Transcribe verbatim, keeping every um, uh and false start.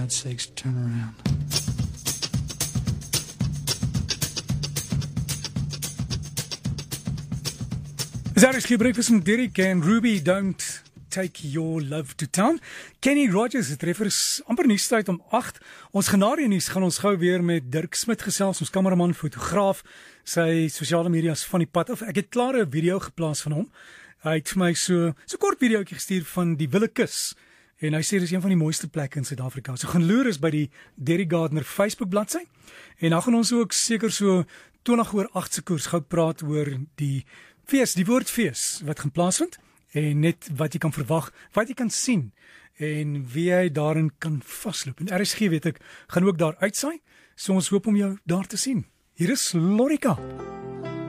God's sakes, turn around. That is breakfast met Derek en Ruby, don't take your love to town. Kenny Rogers, het treffer is amper nuustyd om agt. Ons genade nuus gaan ons gou weer met Dirk Smit gesels, ons kameraman, fotograaf, sy sosiale media's van die pad af. Ek het klaar 'n video geplaas van hom. Hy het vir my so so kort videoetjie gestuur van die Willekus. En hy sê dis een van die mooiste plekke in Suid-Afrika. So gaan loer is by die Derek Gardner Facebook bladsy. En dan gaan ons ook seker so twintig oor agt se koers gou praat oor die fees, die woordfees wat gaan plaasvind en net wat jy kan verwag, wat jy kan sien en wie jy daarin kan vasloop. En R S G weet ek gaan ook daar uitsaai. So ons hoop om jou daar te sien. Hier is Lorika.